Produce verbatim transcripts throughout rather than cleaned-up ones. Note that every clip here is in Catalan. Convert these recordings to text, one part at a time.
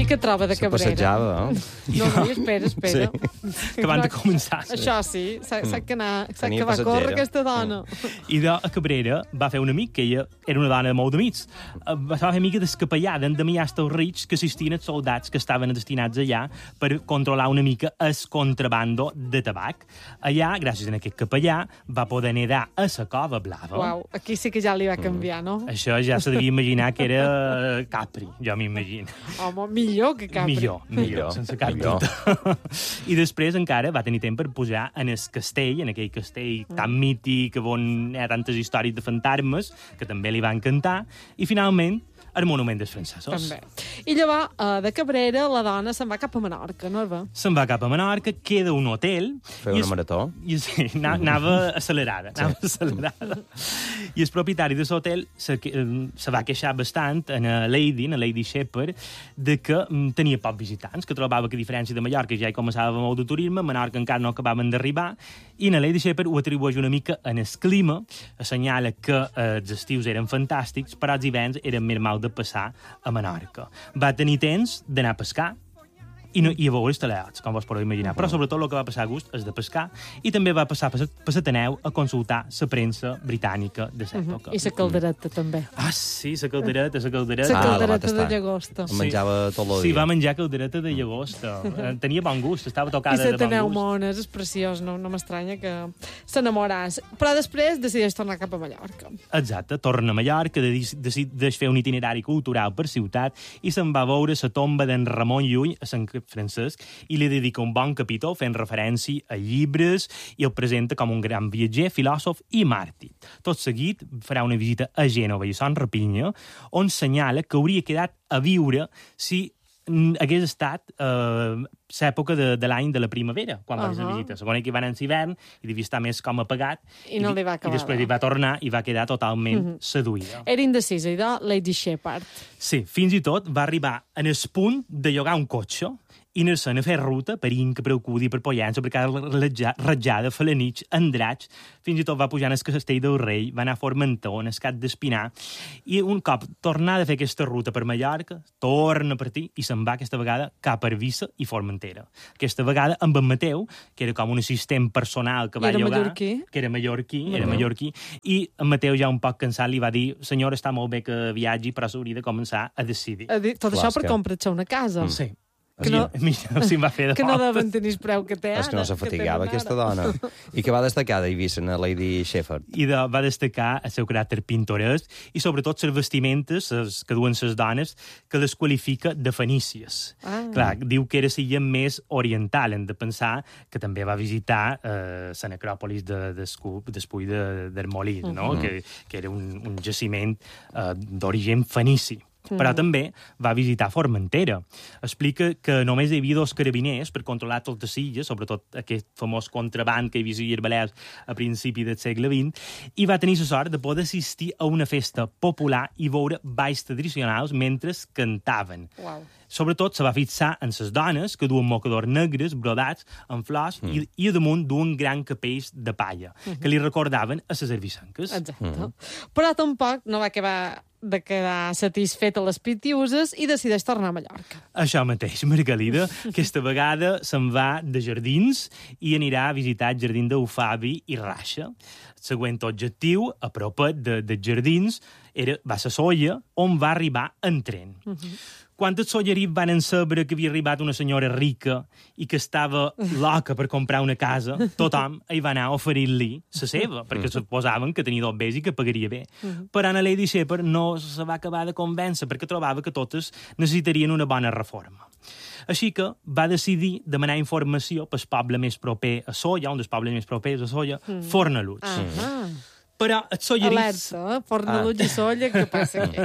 què troba de Se Cabrera? passejava, eh? No, no, espera, espera. Que van de començar. Això sí, sap, sap que, anar, sap Tenia que va passatgera. córrer aquesta dona. I de a Cabrera va fer un amic, que ella era una dona molt d'amics. Eh, Va fer amiga del capellà d'Endemià Estelrich, que assistien els soldats que estaven destinats allà per controlar una mica el contrabando de tabac. Allà, gràcies a aquest capellà, va poder nedar a la Cova Blava. Uau, aquí sí que ja li va canviar, no? Això ja se devia imaginar que era Capri, jo m'imagino. Home, millor que Capri. Millor, millor, Millor, sense cap millor. dubte. I després encara va tenir temps per pujar en el castell, en aquell castell tan mític on hi ha tantes històries de fantasmes, que també li va encantar, i finalment el monument dels francesos. També. I llavors, uh, de Cabrera, la dona se'n va cap a Menorca, no va? Se'n va cap a Menorca, queda un hotel... Fer i una es- marató. I, sí, ana- anava accelerada, anava accelerada. I el propietari de l'hotel se, que- eh, se va queixar bastant en a Lady, en a Lady Shepherd, de que mm, tenia pocs visitants, que trobava que a diferència de Mallorca ja hi començava molt de turisme, a Menorca encara no acabaven d'arribar, i en a Lady Shepherd ho atribueix una mica en el clima, assenyala que eh, els estius eren fantàstics, però els hiverns eren més mal de passar a Menorca. Va tenir temps d'anar a pescar, i, no, i a veure els teleots, com vos podeu imaginar. Però sobretot el que va passar a gust és de pescar, i també va passar per l'Ateneu a consultar la premsa britànica de l'època. I la caldereta, també. Ah, sí, la caldereta, la caldereta. La Ah, la va caldereta de tastar. llagosta. Em menjava tot el Sí, dia. va menjar caldereta de llagosta. Eh, Tenia bon gust, estava I tocada de bon l'Ateneu gust. Mones, és preciós, no, no m'estranya que s'enamoràs. Però després decideix tornar cap a Mallorca. Exacte, torna a Mallorca, de- decideix fer un itinerari cultural per ciutat i se'n va veure la tomba d'en Ramon Llull a Sant Francesc i li dedica un bon capítol fent referència a llibres i el presenta com un gran viatger, filòsof i màrtir. Tot seguit farà una visita a Gènova i a Son Rapinya, on senyala que hauria quedat a viure si mm, hagués estat eh, l'època de, de l'any de la primavera, quan va fer la Ahà. visita. Segons que van en hivern i devia estar més com apagat. I no li va acabar I després bé. hi va tornar i va quedar totalment seduïda. Era indecisa, i de Lady Shepherd. Sí, fins i tot va arribar en el punt de llogar un cotxe i anar-se'n a fer ruta per Inca, per Alcúdia, per Pollença, per cada ratjada, Falanich, Andratx, fins i tot va pujar en el castell del rei, va anar a Formentor, en el Cap d'Espinar, i un cop tornada a fer aquesta ruta per Mallorca, torna a partir i se'n va aquesta vegada cap a Eivissa i Formentera. Aquesta vegada amb en Mateu, que era com un assistent personal que va I era llogar, mallorquí. que era mallorquí, era mallorquí, i en Mateu ja un poc cansat li va dir: senyora, està molt bé que viatgi, però s'hauria de començar a decidir. A dir, tot Clar, això és per que- comprar-se una casa. Sí. Que no- Mira, sí, em va fer de Que no voltes. deuen tenir el preu que té ara. És que no se fatigava, tenen aquesta ara. dona. I que va destacar d'Eivissa, a Lady Shepherd. I de, va destacar el seu caràcter pintoresc i sobretot les vestimentes les, que duen les dones, que les qualifica de fenícies. Ah. Clar, diu que era l'illa més oriental. Hem de pensar que també va visitar eh, la necròpolis de, d'Escup, d'Espull de, d'Hermolí, no? que, que era un, un jaciment eh, d'origen fenici. Però també va visitar Formentera. Explica que només hi havia dos carabiners per controlar totes les illes, sobretot aquest famós contraband que hi havia a Balears a principi del segle vint, i va tenir la sort de poder assistir a una festa popular i veure balls tradicionals mentre cantaven. Uau. Sobretot se va fixar en les dones que duen mocadors negres brodats amb flors mm. i, i a damunt duen gran capells de palla, que li recordaven a les herbisanques. Exacte. Però tampoc no va acabar de quedar satisfet a les pitiuses i decideix tornar a Mallorca. Això mateix, Margalida, aquesta vegada se'n va de jardins i anirà a visitar el jardí d'Eufabi i Raixa. El següent objectiu, a propet de, de jardins, era, va ser Solla, on va arribar en tren. Uh -huh. Quan els sollerits van saber que havia arribat una senyora rica i que estava loca per comprar una casa, tothom hi va anar a oferir-li la seva, perquè suposaven que tenia dos bés i que pagaria bé. Però a Lady Shepherd no se va acabar de convèncer perquè trobava que totes necessitarien una bona reforma. Així que va decidir demanar informació pel poble més proper a Solla, un dels pobles més propers a Solla, mm. Fornalutx. Ah. Però els sollerits Alerta, eh? Fornalutx ah. i Solla, què passa aquí?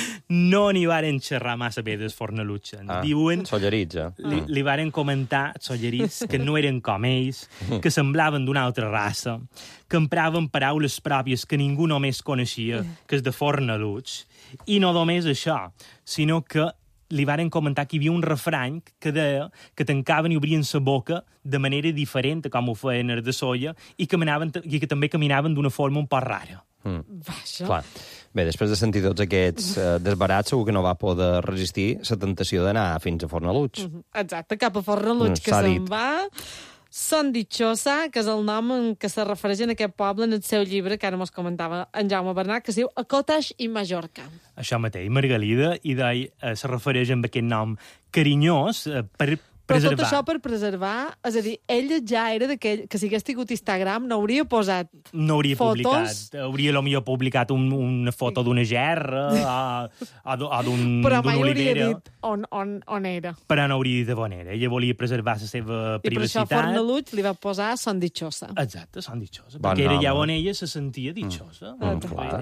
no n'hi varen xerrar massa bé dels Fornalutxes. Ah, Diuen... Solleritza. Li, li varen comentar els sollerits que no eren com ells, que semblaven d'una altra raça, que empraven paraules pròpies que ningú només coneixia, que és de Fornalutx. I no només això, sinó que li varen comentar que hi havia un refrany que deia que tancaven i obrien la boca de manera diferent com ho feien els de Solla i, caminaven, i que també caminaven d'una forma un poc rara. Mm. Vaja. Clar. Bé, després de sentir tots aquests eh, desbarats, segur que no va poder resistir la tentació d'anar fins a Fornalutx. Mm -hmm. Exacte, cap a Fornalutx, Mm, que s'ha se'n dit. va. Son Dichosa, que és el nom en què se refereix en aquest poble en el seu llibre, que ara mos comentava en Jaume Bernat, que es diu A Cottage i Mallorca. Això mateix, Margalida, i d'ahir eh, se refereix amb aquest nom carinyós eh, per Però preservar. tot això per preservar, és a dir, ella ja era d'aquell, que si hagués tingut Instagram n'hauria posat No hauria fotos. publicat. Hauria potser publicat un, una foto d'una gerra o, o d- o d'un però d'una mai hauria olivera, dit on, on, on era. però no hauria dit de bona era. Ella volia preservar la seva I per això privacitat. Fornalutx li va posar Son Dichosa. Exacte, són ditxosa. Bon Perquè era nom, ja eh? on ella se sentia ditxosa. Mm, Mm, clar.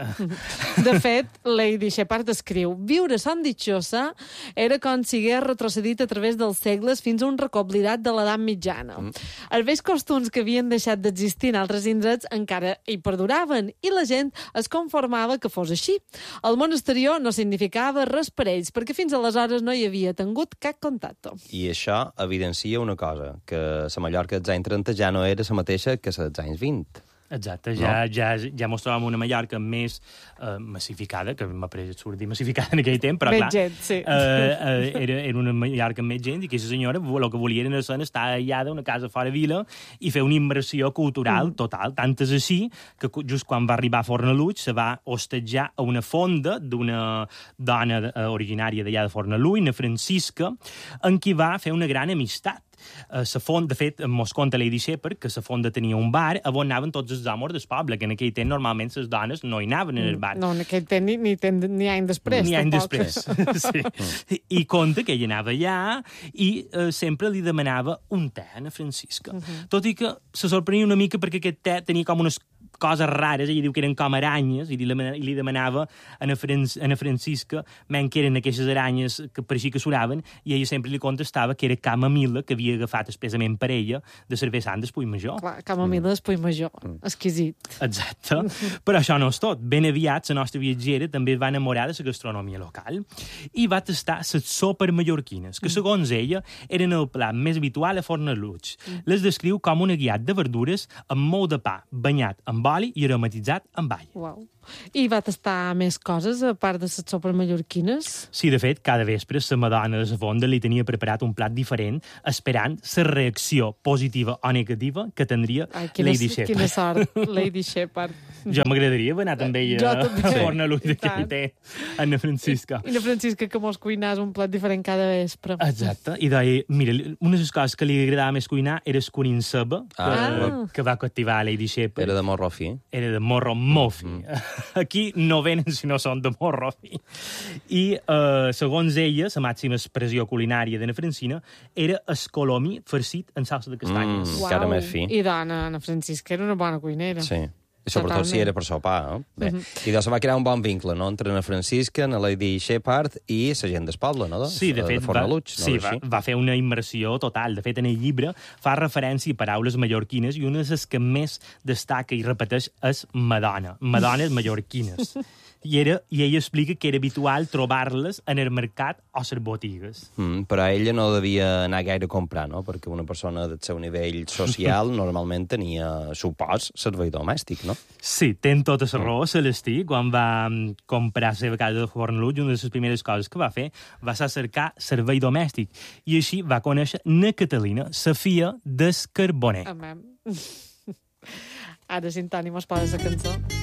De fet, Lady Shepard escriu: viure Son Dichosa era com si hagués retrocedit a través dels segles fins a un recoblidat de l'edat mitjana. Mm. Els vells costums que havien deixat d'existir en altres indrets encara hi perduraven i la gent es conformava que fos així. El món exterior no significava res per ells, perquè fins aleshores no hi havia tingut cap contacte. I això evidencia una cosa, que la Mallorca dels anys trenta ja no era la mateixa que la dels anys vint. Exacte, ja, no? ja, ja mos trobàvem una Mallorca més eh, massificada, que m'ha pareixet surt dir massificada en aquell temps, però Més clar, gent, sí. eh, eh, era, era una Mallorca amb més gent i aquesta senyora el que volia era estar aïllada a una casa fora vila i fer una immersió cultural mm. total. Tant és així que just quan va arribar a Fornalutx se va hostatjar a una fonda d'una dona eh, originària d'allà de Fornalutx, una Francisca, en qui va fer una gran amistat. Uh, la font, de fet, mos conta Lady Shepard que la fonda tenia un bar on anaven tots els homes del poble, que en aquell temps normalment les dones no hi anaven en el bar. No, en aquell temps ni, ni, ten- ni any després. Ni any tampoc. després. sí. I conta que ella anava allà i uh, sempre li demanava un te a na Francisca. Uh -huh. Tot i que se sorprenia una mica perquè aquest te tenia com unes coses rares, ella diu que eren com aranyes, i li, i li demanava a na, Fran a na Francisca men que eren aquestes aranyes que pareixia que suraven, i ella sempre li contestava que era camamila que havia agafat espesament per ella de cervesant d'Espull Major. Clar, camamila d'Espull Major. Exquisit. Exacte. Però això no és tot. Ben aviat, la nostra viatgera també es va enamorar de la gastronomia local i va tastar les sopes mallorquines, que, segons ella, eren el plat més habitual a Fornalutx. Les descriu com un aguiat de verdures amb molt de pa, banyat amb oli i aromatitzat amb all. Uau. I va tastar més coses, a part de les sopes mallorquines? Sí, de fet, cada vespre la madona de la fonda li tenia preparat un plat diferent, esperant la reacció positiva o negativa que tindria Ai, quina, Lady Shepard. quina sort, Lady Shepard. Jo m'agradaria anar també Jo a, també. a Fornalutx I tant. d'aquell temps, a na Francisca. I la Francisca que mos cuinàs un plat diferent cada vespre. Exacte. I deia, mira, una de les coses que li agradava més cuinar era el curin ceba, que, Ah. que va captivar a Lady Shepard. Era de morro fi. Era de morro molt fi. Mm. Aquí no venen si no són de morro fi. I, eh, segons ella, la màxima expressió culinària de na Francina era escolomi farcit en salsa de castanyes. Mm. encara més fi. I dona, Ana Francisca era una bona cuinera. Sí. I sobretot si Totalment. era per sopar, no? Bé. Uh -huh. I doncs se va crear un bon vincle, no?, entre na Francisca, na Lady Shepard i la gent del poble, no? Sí, de fet, de va, Fornalutx, no sí, és va, així? va fer una immersió total. De fet, en el llibre fa referència a paraules mallorquines i una de les que més destaca i repeteix és Madonna. Madones mallorquines. I, era, I ella explica que era habitual trobar-les en el mercat o les botigues. Mm, però ella no devia anar gaire a comprar, no? Perquè una persona del seu nivell social normalment tenia, supòs, servei domèstic, no? Sí, ten tota la raó, Celestí. Quan va mm, comprar la seva casa de Fornalutx, una de les primeres coses que va fer va ser cercar servei domèstic. I així va conèixer na Catalina, la filla del Carboner. Amem. Ara, si en Toni mos posa la cançó.